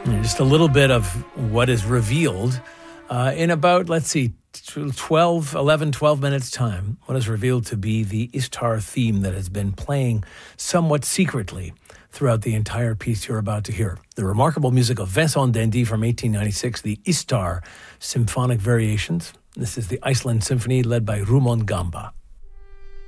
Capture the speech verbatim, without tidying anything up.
Just a little bit of what is revealed uh, in about, let's see, twelve, eleven, twelve minutes time. What is revealed to be the Istar theme that has been playing somewhat secretly throughout the entire piece you're about to hear. The remarkable music of Vincent d'Indy from eighteen ninety-six, the Istar Symphonic Variations. This is the Iceland Symphony led by Rumon Gamba.